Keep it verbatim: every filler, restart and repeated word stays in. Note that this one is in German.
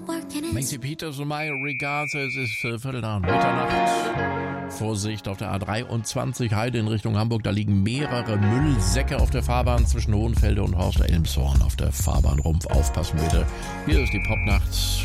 Macy Peters und My Regards, es ist äh, Viertel nach Mitternacht. Vorsicht auf der A dreiundzwanzig Heide in Richtung Hamburg, da liegen mehrere Müllsäcke auf der Fahrbahn zwischen Hohenfelde und Horst Elmshorn auf der Fahrbahnrumpf. Aufpassen bitte. Hier ist die Popnacht.